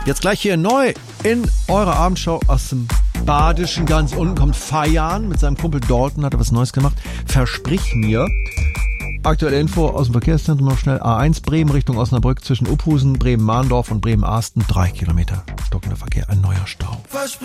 Jetzt gleich hier neu in eurer Abendshow aus dem Badischen. Ganz unten kommt Fayan mit seinem Kumpel Dalton, hat er was Neues gemacht. Versprich mir. Aktuelle Info aus dem Verkehrszentrum noch schnell. A1 Bremen Richtung Osnabrück zwischen Uphusen, Bremen-Mahndorf und Bremen-Ahsten. 3 Kilometer stockender Verkehr, ein neuer Stau.